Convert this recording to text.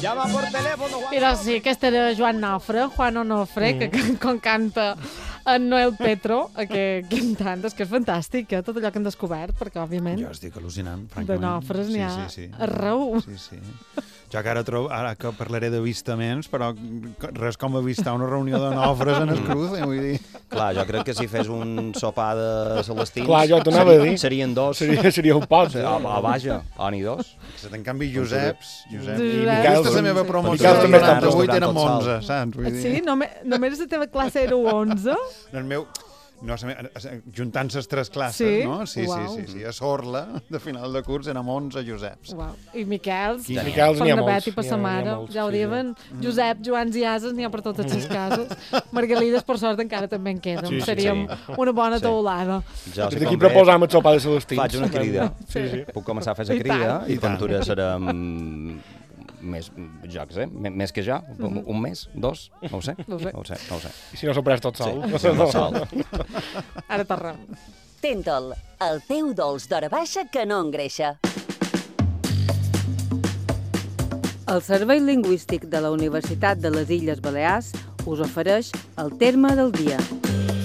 Mira, sí, aquest era Juan Onofre, que com canta en Noel Petro, que cantant, és que és fantàstic, tot allò que hem descobert, perquè, òbviament, Jo estic al·lucinant, de francament. Nofres n'hi ha arreu. Sí. Jo que ara que parlaré d'avistaments, però res com avistar una reunió de Nofres en el Cruz, vull dir... Clar, jo crec que si fes un sopar de celestins... Clar, jo t'anava a dir. Serien dos. Seria un pot. Vaja, n'hi dos. En canvi, Joseps... I Miquel, aquesta és la meva promoció. Miquel també està 78 érem 11, saps? Vull dir... Sí? Només la teva classe era 11? El meu... No, juntant les tres classes, Sí? no? Sí. A Sorla, de final de curs, érem 11 Joseps. Uau. I Miquels, Miquels n'hi ha molts. i per sa mare, ja ho diuen. Josep, Joans i Ases, n'hi ha per totes les cases. Margalides, per sort, encara també en queden. Seríem una bona taulada. Des d'aquí proposam el sopar de celestins. Faig una crida. Sí. Puc començar a fer la crida i quan tu serem... més jocs, més que jo, un mes, dos, no ho sé. I si no s'ho pres tot sol. Ara tornem. Tintol, el teu dolç d'hora baixa que no engreixa. El Servei Lingüístic de la Universitat de les Illes Balears us ofereix el terme del dia.